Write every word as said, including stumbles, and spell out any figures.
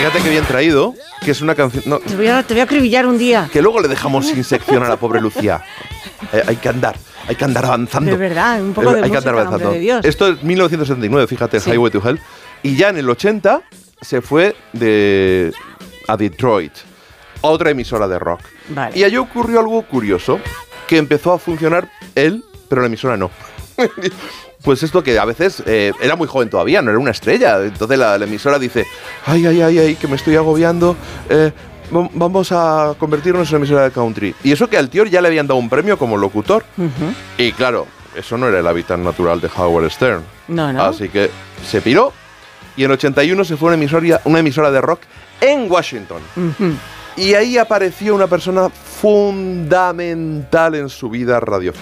Fíjate que bien traído, que es una canción... No, te, voy a, te voy a acribillar un día. Que luego le dejamos sin sección a la pobre Lucía. Eh, hay que andar, hay que andar avanzando. De verdad, un poco de eh, hay música, que andar avanzando. De Dios. Esto es mil novecientos setenta y nueve, fíjate, sí. Highway to Hell. Y ya en el ochenta se fue de, a Detroit, a otra emisora de rock. Vale. Y allí ocurrió algo curioso, que empezó a funcionar él, pero la emisora no. Pues esto que a veces eh, era muy joven todavía, no era una estrella. Entonces la, la emisora dice, ay, ay, ay, ay, que me estoy agobiando, eh, vamos a convertirnos en una emisora de country. Y eso que al tío ya le habían dado un premio como locutor. Uh-huh. Y claro, eso no era el hábitat natural de Howard Stern. No, no. Así que se piró y en ochenta y uno se fue a una emisora, una emisora de rock en Washington. Uh-huh. Y ahí apareció una persona fundamental en su vida radiofónica.